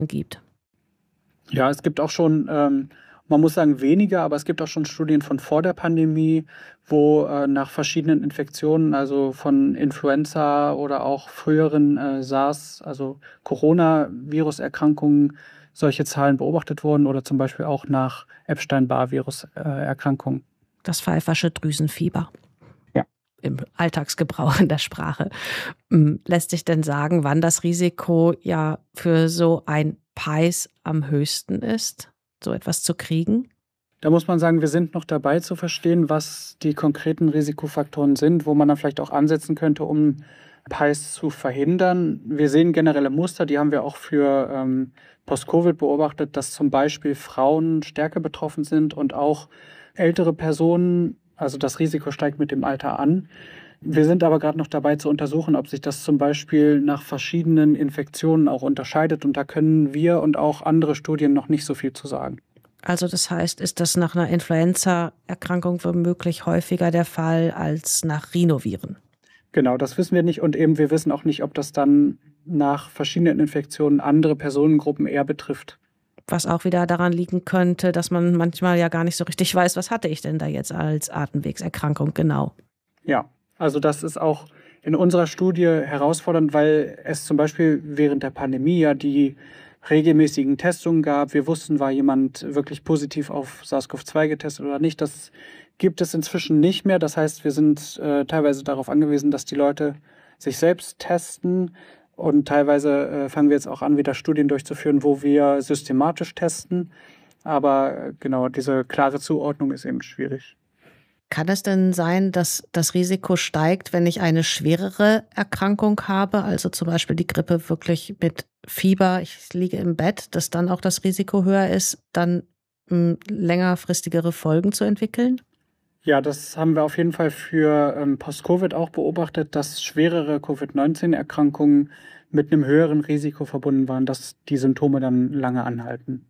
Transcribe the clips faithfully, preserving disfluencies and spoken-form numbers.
gibt. Ja, es gibt auch schon, ähm, man muss sagen weniger, aber es gibt auch schon Studien von vor der Pandemie, wo äh, nach verschiedenen Infektionen, also von Influenza oder auch früheren äh, SARS, also Coronavirus-Erkrankungen, solche Zahlen beobachtet wurden oder zum Beispiel auch nach Epstein-Barr-Virus-Erkrankungen. Das Pfeifersche Drüsenfieber. Ja. Im Alltagsgebrauch in der Sprache. Lässt sich denn sagen, wann das Risiko ja für so ein P I S am höchsten ist, so etwas zu kriegen? Da muss man sagen, wir sind noch dabei zu verstehen, was die konkreten Risikofaktoren sind, wo man dann vielleicht auch ansetzen könnte, um P I S zu verhindern. Wir sehen generelle Muster, die haben wir auch für ähm, Post-Covid beobachtet, dass zum Beispiel Frauen stärker betroffen sind und auch ältere Personen, also das Risiko steigt mit dem Alter an. Wir sind aber gerade noch dabei zu untersuchen, ob sich das zum Beispiel nach verschiedenen Infektionen auch unterscheidet. Und da können wir und auch andere Studien noch nicht so viel zu sagen. Also das heißt, ist das nach einer Influenza-Erkrankung womöglich häufiger der Fall als nach Rhinoviren? Genau, das wissen wir nicht. Und eben wir wissen auch nicht, ob das dann nach verschiedenen Infektionen andere Personengruppen eher betrifft. Was auch wieder daran liegen könnte, dass man manchmal ja gar nicht so richtig weiß, was hatte ich denn da jetzt als Atemwegserkrankung genau. Ja, also das ist auch in unserer Studie herausfordernd, weil es zum Beispiel während der Pandemie ja die regelmäßigen Testungen gab. Wir wussten, war jemand wirklich positiv auf SARS-C o V zwei getestet oder nicht. Das gibt es inzwischen nicht mehr. Das heißt, wir sind äh, teilweise darauf angewiesen, dass die Leute sich selbst testen. Und teilweise äh, fangen wir jetzt auch an, wieder Studien durchzuführen, wo wir systematisch testen. Aber äh, genau, diese klare Zuordnung ist eben schwierig. Kann es denn sein, dass das Risiko steigt, wenn ich eine schwerere Erkrankung habe, also zum Beispiel die Grippe wirklich mit Fieber, ich liege im Bett, dass dann auch das Risiko höher ist, dann m, längerfristigere Folgen zu entwickeln? Ja, das haben wir auf jeden Fall für ähm, Post-Covid auch beobachtet, dass schwerere Covid neunzehn Erkrankungen mit einem höheren Risiko verbunden waren, dass die Symptome dann lange anhalten.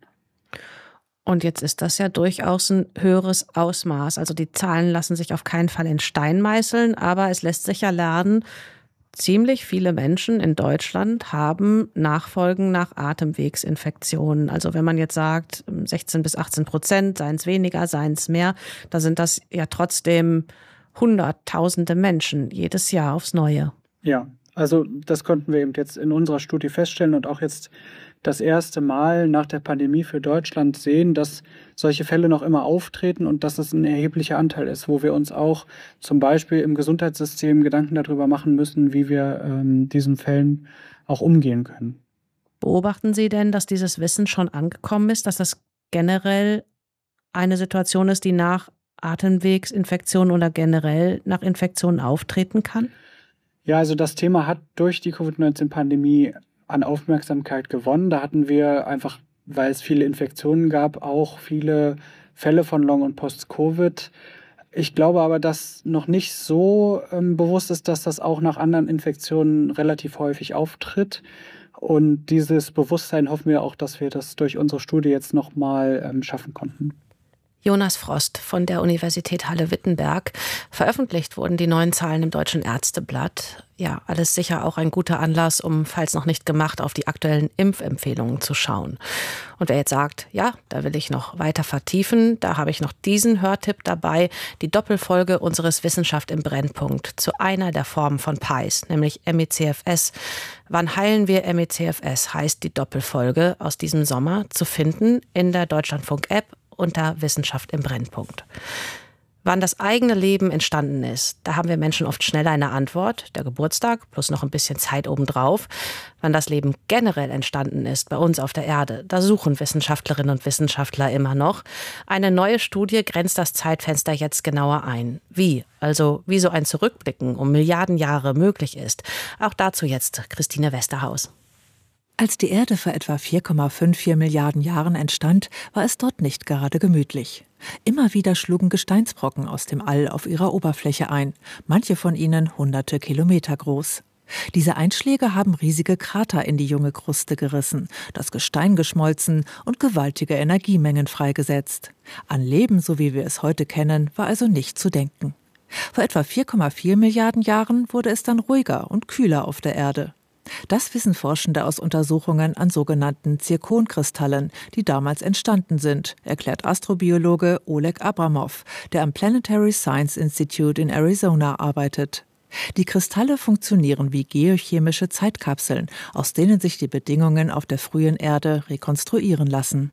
Und jetzt ist das ja durchaus ein höheres Ausmaß. Also die Zahlen lassen sich auf keinen Fall in Stein meißeln, aber es lässt sich ja lernen, ziemlich viele Menschen in Deutschland haben Nachfolgen nach Atemwegsinfektionen. Also wenn man jetzt sagt, sechzehn bis achtzehn Prozent, seien es weniger, seien es mehr, da sind das ja trotzdem hunderttausende Menschen jedes Jahr aufs Neue. Ja, also das konnten wir eben jetzt in unserer Studie feststellen und auch jetzt das erste Mal nach der Pandemie für Deutschland sehen, dass solche Fälle noch immer auftreten und dass es ein erheblicher Anteil ist, wo wir uns auch zum Beispiel im Gesundheitssystem Gedanken darüber machen müssen, wie wir ähm, diesen Fällen auch umgehen können. Beobachten Sie denn, dass dieses Wissen schon angekommen ist, dass das generell eine Situation ist, die nach Atemwegsinfektionen oder generell nach Infektionen auftreten kann? Ja, also das Thema hat durch die Covid neunzehn Pandemie an Aufmerksamkeit gewonnen. Da hatten wir einfach, weil es viele Infektionen gab, auch viele Fälle von Long- und Post-Covid. Ich glaube aber, dass noch nicht so ähm, bewusst ist, dass das auch nach anderen Infektionen relativ häufig auftritt. Und dieses Bewusstsein hoffen wir auch, dass wir das durch unsere Studie jetzt nochmal ähm, schaffen konnten. Jonas Frost von der Universität Halle-Wittenberg. Veröffentlicht wurden die neuen Zahlen im Deutschen Ärzteblatt. Ja, alles sicher auch ein guter Anlass, um, falls noch nicht gemacht, auf die aktuellen Impfempfehlungen zu schauen. Und wer jetzt sagt, ja, da will ich noch weiter vertiefen, da habe ich noch diesen Hörtipp dabei, die Doppelfolge unseres Wissenschaft im Brennpunkt zu einer der Formen von P I S, nämlich M E C F S. Wann heilen wir M E C F S, heißt die Doppelfolge aus diesem Sommer, zu finden in der Deutschlandfunk-App unter Wissenschaft im Brennpunkt. Wann das eigene Leben entstanden ist, da haben wir Menschen oft schneller eine Antwort, der Geburtstag plus noch ein bisschen Zeit obendrauf. Wann das Leben generell entstanden ist, bei uns auf der Erde, da suchen Wissenschaftlerinnen und Wissenschaftler immer noch. Eine neue Studie grenzt das Zeitfenster jetzt genauer ein. Wie? Also wie so ein Zurückblicken um Milliarden Jahre möglich ist. Auch dazu jetzt Christine Westerhaus. Als die Erde vor etwa vier Komma vierundfünfzig Milliarden Jahren entstand, war es dort nicht gerade gemütlich. Immer wieder schlugen Gesteinsbrocken aus dem All auf ihrer Oberfläche ein, manche von ihnen hunderte Kilometer groß. Diese Einschläge haben riesige Krater in die junge Kruste gerissen, das Gestein geschmolzen und gewaltige Energiemengen freigesetzt. An Leben, so wie wir es heute kennen, war also nicht zu denken. Vor etwa vier Komma vier Milliarden Jahren wurde es dann ruhiger und kühler auf der Erde. Das wissen Forschende aus Untersuchungen an sogenannten Zirkonkristallen, die damals entstanden sind, erklärt Astrobiologe Oleg Abramow, der am Planetary Science Institute in Arizona arbeitet. Die Kristalle funktionieren wie geochemische Zeitkapseln, aus denen sich die Bedingungen auf der frühen Erde rekonstruieren lassen.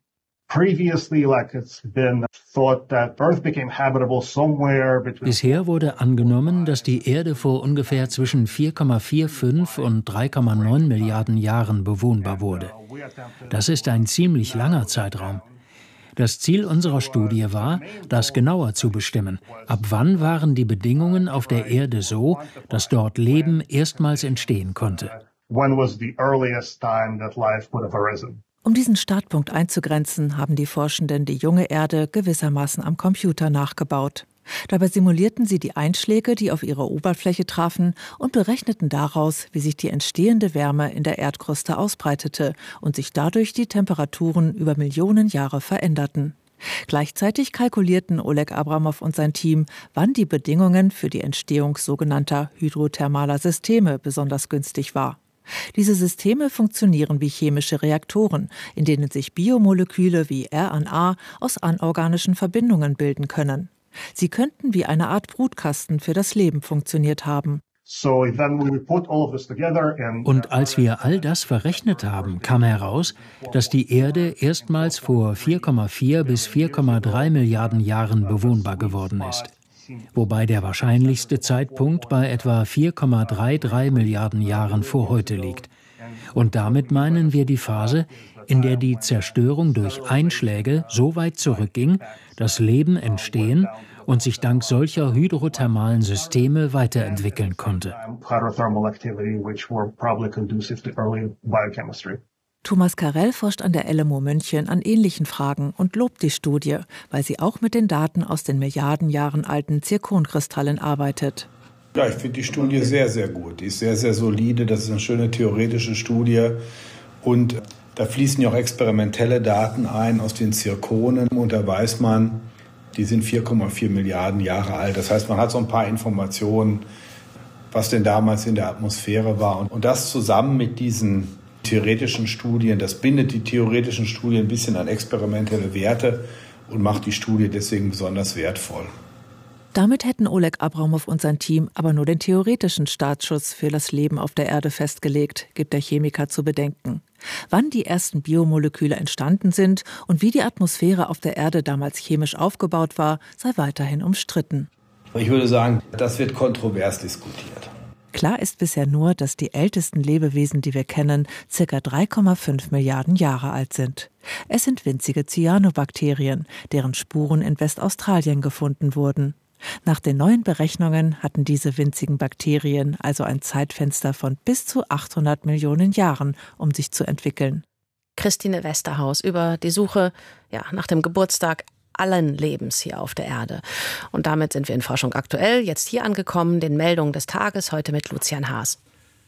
Bisher wurde angenommen, dass die Erde vor ungefähr zwischen vier Komma fünfundvierzig und drei Komma neun Milliarden Jahren bewohnbar wurde. Das ist ein ziemlich langer Zeitraum. Das Ziel unserer Studie war, das genauer zu bestimmen. Ab wann waren die Bedingungen auf der Erde so, dass dort Leben erstmals entstehen konnte? Um diesen Startpunkt einzugrenzen, haben die Forschenden die junge Erde gewissermaßen am Computer nachgebaut. Dabei simulierten sie die Einschläge, die auf ihre Oberfläche trafen, und berechneten daraus, wie sich die entstehende Wärme in der Erdkruste ausbreitete und sich dadurch die Temperaturen über Millionen Jahre veränderten. Gleichzeitig kalkulierten Oleg Abramow und sein Team, wann die Bedingungen für die Entstehung sogenannter hydrothermaler Systeme besonders günstig war. Diese Systeme funktionieren wie chemische Reaktoren, in denen sich Biomoleküle wie R N A aus anorganischen Verbindungen bilden können. Sie könnten wie eine Art Brutkasten für das Leben funktioniert haben. Und als wir all das verrechnet haben, kam heraus, dass die Erde erstmals vor vier Komma vier bis vier Komma drei Milliarden Jahren bewohnbar geworden ist. Wobei der wahrscheinlichste Zeitpunkt bei etwa vier Komma dreiunddreißig Milliarden Jahren vor heute liegt. Und damit meinen wir die Phase, in der die Zerstörung durch Einschläge so weit zurückging, dass Leben entstehen und sich dank solcher hydrothermalen Systeme weiterentwickeln konnte. Thomas Karell forscht an der L M U München an ähnlichen Fragen und lobt die Studie, weil sie auch mit den Daten aus den Milliarden Jahren alten Zirkonkristallen arbeitet. Ja, ich finde die Studie sehr, sehr gut. Die ist sehr, sehr solide. Das ist eine schöne theoretische Studie. Und da fließen ja auch experimentelle Daten ein aus den Zirkonen. Und da weiß man, die sind vier Komma vier Milliarden Jahre alt. Das heißt, man hat so ein paar Informationen, was denn damals in der Atmosphäre war. Und das zusammen mit diesen theoretischen Studien, das bindet die theoretischen Studien ein bisschen an experimentelle Werte und macht die Studie deswegen besonders wertvoll. Damit hätten Oleg Abramow und sein Team aber nur den theoretischen Startschuss für das Leben auf der Erde festgelegt, gibt der Chemiker zu bedenken. Wann die ersten Biomoleküle entstanden sind und wie die Atmosphäre auf der Erde damals chemisch aufgebaut war, sei weiterhin umstritten. Ich würde sagen, das wird kontrovers diskutiert. Klar ist bisher nur, dass die ältesten Lebewesen, die wir kennen, ca. drei Komma fünf Milliarden Jahre alt sind. Es sind winzige Cyanobakterien, deren Spuren in Westaustralien gefunden wurden. Nach den neuen Berechnungen hatten diese winzigen Bakterien also ein Zeitfenster von bis zu achthundert Millionen Jahren, um sich zu entwickeln. Christine Westerhaus über die Suche ja, nach dem Geburtstag allen Lebens hier auf der Erde. Und damit sind wir in Forschung aktuell, jetzt hier angekommen, den Meldungen des Tages, heute mit Lucian Haas.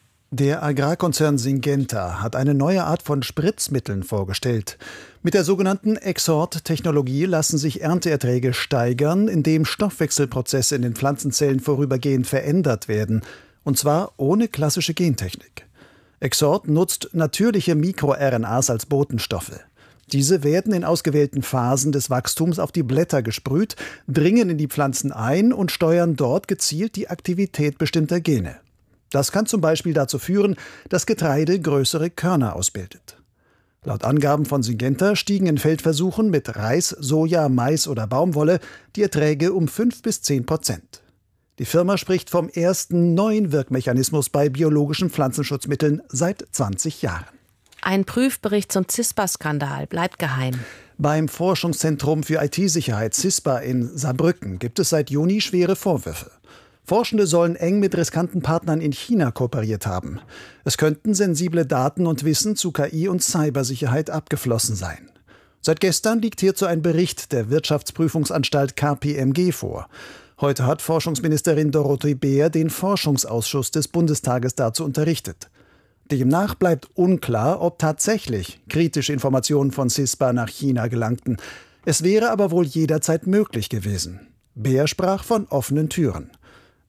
Der Agrarkonzern Syngenta hat eine neue Art von Spritzmitteln vorgestellt. Mit der sogenannten Exort-Technologie lassen sich Ernteerträge steigern, indem Stoffwechselprozesse in den Pflanzenzellen vorübergehend verändert werden, und zwar ohne klassische Gentechnik. Exort nutzt natürliche MikroR N As als Botenstoffe. Diese werden in ausgewählten Phasen des Wachstums auf die Blätter gesprüht, dringen in die Pflanzen ein und steuern dort gezielt die Aktivität bestimmter Gene. Das kann zum Beispiel dazu führen, dass Getreide größere Körner ausbildet. Laut Angaben von Syngenta stiegen in Feldversuchen mit Reis, Soja, Mais oder Baumwolle die Erträge um fünf bis zehn Prozent. Die Firma spricht vom ersten neuen Wirkmechanismus bei biologischen Pflanzenschutzmitteln seit zwanzig Jahren. Ein Prüfbericht zum CISPA-Skandal bleibt geheim. Beim Forschungszentrum für I T-Sicherheit CISPA in Saarbrücken gibt es seit Juni schwere Vorwürfe. Forschende sollen eng mit riskanten Partnern in China kooperiert haben. Es könnten sensible Daten und Wissen zu K I und Cybersicherheit abgeflossen sein. Seit gestern liegt hierzu ein Bericht der Wirtschaftsprüfungsanstalt K P M G vor. Heute hat Forschungsministerin Dorothee Beer den Forschungsausschuss des Bundestages dazu unterrichtet. Demnach bleibt unklar, ob tatsächlich kritische Informationen von CISPA nach China gelangten. Es wäre aber wohl jederzeit möglich gewesen. Beer sprach von offenen Türen.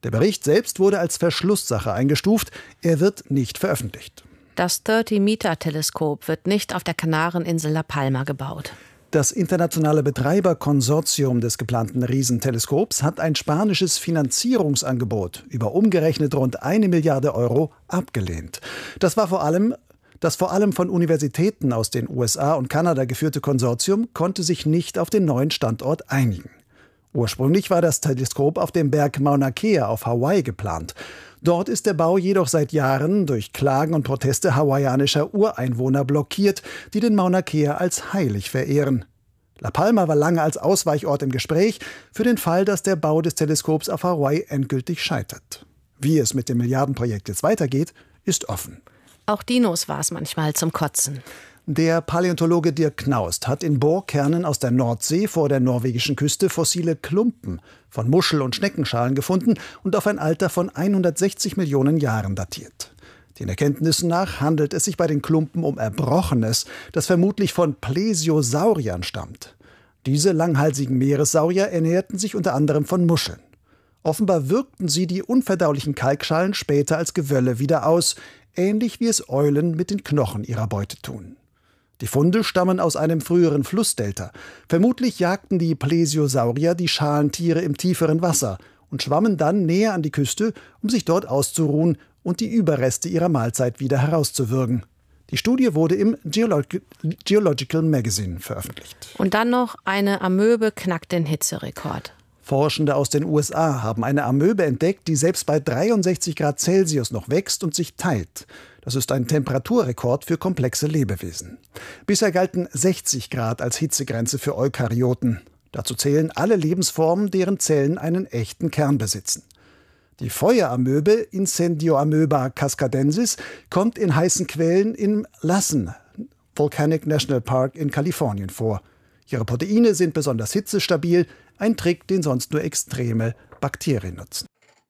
Der Bericht selbst wurde als Verschlusssache eingestuft. Er wird nicht veröffentlicht. Das dreißig-Meter-Teleskop wird nicht auf der Kanareninsel La Palma gebaut. Das internationale Betreiberkonsortium des geplanten Riesenteleskops hat ein spanisches Finanzierungsangebot über umgerechnet rund eine Milliarde Euro abgelehnt. Das war vor allem Das vor allem von Universitäten aus den U S A und Kanada geführte Konsortium konnte sich nicht auf den neuen Standort einigen. Ursprünglich war das Teleskop auf dem Berg Mauna Kea auf Hawaii geplant. Dort ist der Bau jedoch seit Jahren durch Klagen und Proteste hawaiianischer Ureinwohner blockiert, die den Mauna Kea als heilig verehren. La Palma war lange als Ausweichort im Gespräch für den Fall, dass der Bau des Teleskops auf Hawaii endgültig scheitert. Wie es mit dem Milliardenprojekt jetzt weitergeht, ist offen. Auch Dinos war es manchmal zum Kotzen. Der Paläontologe Dirk Knaust hat in Bohrkernen aus der Nordsee vor der norwegischen Küste fossile Klumpen von Muschel- und Schneckenschalen gefunden und auf ein Alter von hundertsechzig Millionen Jahren datiert. Den Erkenntnissen nach handelt es sich bei den Klumpen um Erbrochenes, das vermutlich von Plesiosauriern stammt. Diese langhalsigen Meeressaurier ernährten sich unter anderem von Muscheln. Offenbar wirkten sie die unverdaulichen Kalkschalen später als Gewölle wieder aus, ähnlich wie es Eulen mit den Knochen ihrer Beute tun. Die Funde stammen aus einem früheren Flussdelta. Vermutlich jagten die Plesiosaurier die Schalentiere im tieferen Wasser und schwammen dann näher an die Küste, um sich dort auszuruhen und die Überreste ihrer Mahlzeit wieder herauszuwürgen. Die Studie wurde im Geolog- Geological Magazine veröffentlicht. Und dann noch eine Amöbe knackt den Hitzerekord. Forschende aus den U S A haben eine Amöbe entdeckt, die selbst bei dreiundsechzig Grad Celsius noch wächst und sich teilt. Das ist ein Temperaturrekord für komplexe Lebewesen. Bisher galten sechzig Grad als Hitzegrenze für Eukaryoten. Dazu zählen alle Lebensformen, deren Zellen einen echten Kern besitzen. Die Feueramöbe Incendioamoeba cascadensis kommt in heißen Quellen im Lassen Volcanic National Park in Kalifornien vor. Ihre Proteine sind besonders hitzestabil, ein Trick, den sonst nur extreme Bakterien nutzen.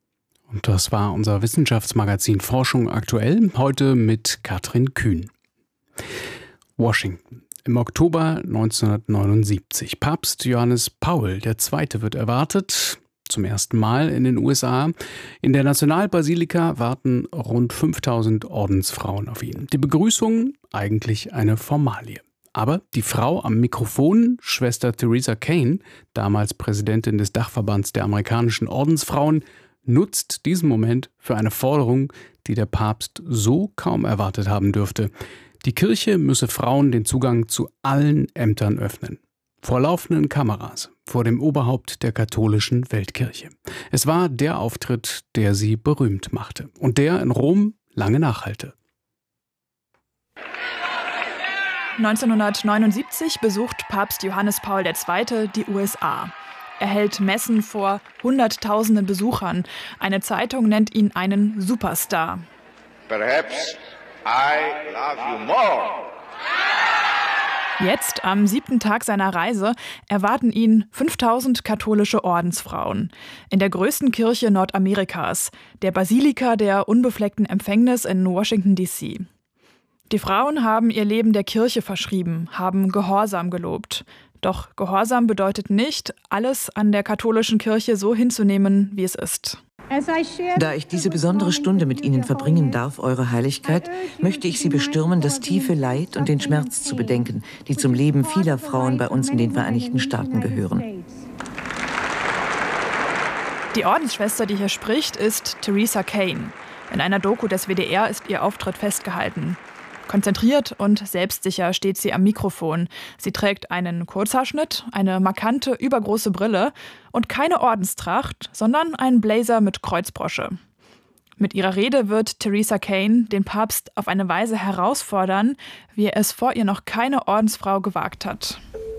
Und das war unser Wissenschaftsmagazin Forschung aktuell, heute mit Katrin Kühn. Washington. Im Oktober neunzehnhundertneunundsiebzig. Papst Johannes Paul der Zweite wird erwartet, zum ersten Mal in den U S A. In der Nationalbasilika warten rund fünftausend Ordensfrauen auf ihn. Die Begrüßung eigentlich eine Formalie. Aber die Frau am Mikrofon, Schwester Theresa Kane, damals Präsidentin des Dachverbands der amerikanischen Ordensfrauen, nutzt diesen Moment für eine Forderung, die der Papst so kaum erwartet haben dürfte. Die Kirche müsse Frauen den Zugang zu allen Ämtern öffnen. Vor laufenden Kameras, vor dem Oberhaupt der katholischen Weltkirche. Es war der Auftritt, der sie berühmt machte und der in Rom lange nachhallte. neunzehnhundertneunundsiebzig besucht Papst Johannes Paul der Zweite die U S A. Er hält Messen vor hunderttausenden Besuchern. Eine Zeitung nennt ihn einen Superstar. Perhaps I love you more. Jetzt, am siebten Tag seiner Reise, erwarten ihn fünftausend katholische Ordensfrauen. In der größten Kirche Nordamerikas, der Basilika der Unbefleckten Empfängnis in Washington D C Die Frauen haben ihr Leben der Kirche verschrieben, haben Gehorsam gelobt. Doch Gehorsam bedeutet nicht, alles an der katholischen Kirche so hinzunehmen, wie es ist. Da ich diese besondere Stunde mit Ihnen verbringen darf, Eure Heiligkeit, möchte ich Sie bestürmen, das tiefe Leid und den Schmerz zu bedenken, die zum Leben vieler Frauen bei uns in den Vereinigten Staaten gehören. Die Ordensschwester, die hier spricht, ist Theresa Kane. In einer Doku des W D R ist ihr Auftritt festgehalten. Konzentriert und selbstsicher steht sie am Mikrofon. Sie trägt einen Kurzhaarschnitt, eine markante, übergroße Brille und keine Ordenstracht, sondern einen Blazer mit Kreuzbrosche. Mit ihrer Rede wird Theresa Kane den Papst auf eine Weise herausfordern, wie er es vor ihr noch keine Ordensfrau gewagt hat.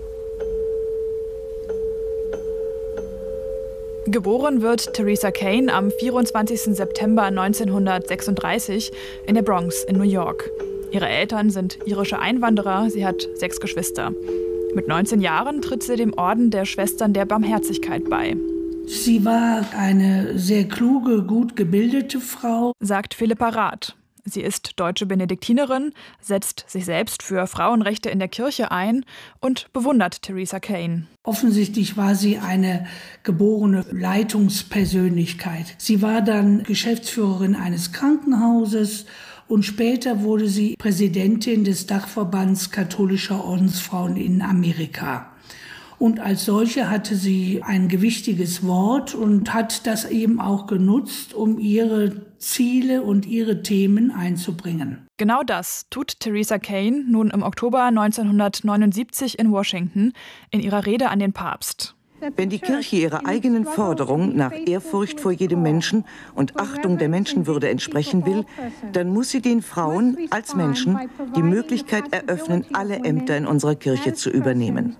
Geboren wird Theresa Kane am vierundzwanzigsten September neunzehnhundertsechsunddreißig in der Bronx in New York. Ihre Eltern sind irische Einwanderer, sie hat sechs Geschwister. Mit neunzehn Jahren tritt sie dem Orden der Schwestern der Barmherzigkeit bei. Sie war eine sehr kluge, gut gebildete Frau, sagt Philippa Rath. Sie ist deutsche Benediktinerin, setzt sich selbst für Frauenrechte in der Kirche ein und bewundert Theresa Cain. Offensichtlich war sie eine geborene Leitungspersönlichkeit. Sie war dann Geschäftsführerin eines Krankenhauses und später wurde sie Präsidentin des Dachverbands katholischer Ordensfrauen in Amerika. Und als solche hatte sie ein gewichtiges Wort und hat das eben auch genutzt, um ihre Ziele und ihre Themen einzubringen. Genau das tut Theresa Cain nun im Oktober neunzehnhundertneunundsiebzig in Washington in ihrer Rede an den Papst. Wenn die Kirche ihrer eigenen Forderung nach Ehrfurcht vor jedem Menschen und Achtung der Menschenwürde entsprechen will, dann muss sie den Frauen als Menschen die Möglichkeit eröffnen, alle Ämter in unserer Kirche zu übernehmen.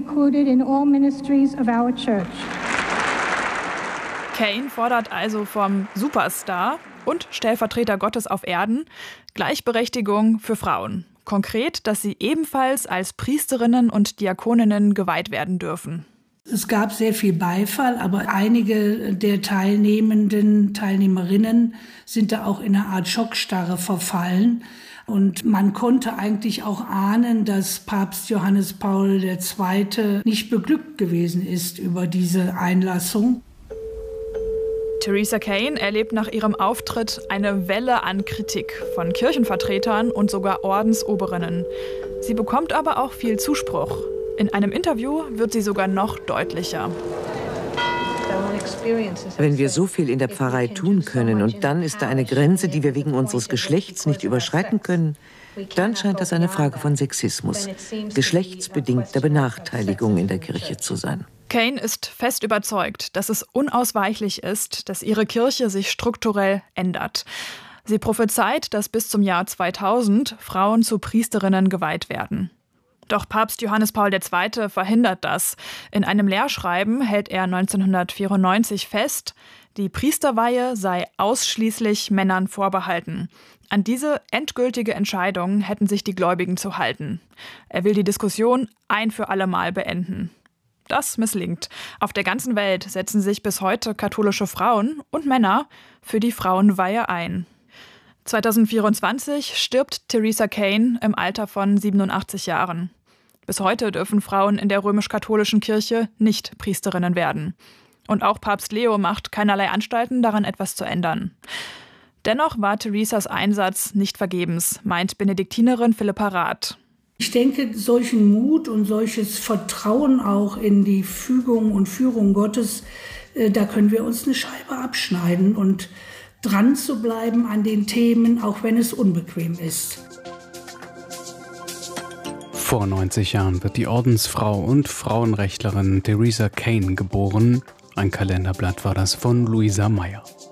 Cain fordert also vom Superstar und Stellvertreter Gottes auf Erden Gleichberechtigung für Frauen. Konkret, dass sie ebenfalls als Priesterinnen und Diakoninnen geweiht werden dürfen. Es gab sehr viel Beifall, aber einige der Teilnehmenden, Teilnehmerinnen sind da auch in eine Art Schockstarre verfallen. Und man konnte eigentlich auch ahnen, dass Papst Johannes Paul der Zweite nicht beglückt gewesen ist über diese Einlassung. Theresa Cain erlebt nach ihrem Auftritt eine Welle an Kritik von Kirchenvertretern und sogar Ordensoberinnen. Sie bekommt aber auch viel Zuspruch. In einem Interview wird sie sogar noch deutlicher. Wenn wir so viel in der Pfarrei tun können und dann ist da eine Grenze, die wir wegen unseres Geschlechts nicht überschreiten können, dann scheint das eine Frage von Sexismus, geschlechtsbedingter Benachteiligung in der Kirche zu sein. Cain ist fest überzeugt, dass es unausweichlich ist, dass ihre Kirche sich strukturell ändert. Sie prophezeit, dass bis zum Jahr zweitausend Frauen zu Priesterinnen geweiht werden. Doch Papst Johannes Paul der Zweite verhindert das. In einem Lehrschreiben hält er neunzehnhundertvierundneunzig fest, die Priesterweihe sei ausschließlich Männern vorbehalten. An diese endgültige Entscheidung hätten sich die Gläubigen zu halten. Er will die Diskussion ein für alle Mal beenden. Das misslingt. Auf der ganzen Welt setzen sich bis heute katholische Frauen und Männer für die Frauenweihe ein. zweitausendvierundzwanzig stirbt Theresa Cain im Alter von siebenundachtzig Jahren. Bis heute dürfen Frauen in der römisch-katholischen Kirche nicht Priesterinnen werden. Und auch Papst Leo macht keinerlei Anstalten, daran etwas zu ändern. Dennoch war Theresas Einsatz nicht vergebens, meint Benediktinerin Philippa Rath. Ich denke, solchen Mut und solches Vertrauen auch in die Fügung und Führung Gottes, da können wir uns eine Scheibe abschneiden und dran zu bleiben an den Themen, auch wenn es unbequem ist. Vor neunzig Jahren wird die Ordensfrau und Frauenrechtlerin Theresa Cain geboren. Ein Kalenderblatt war das von Luisa Meyer.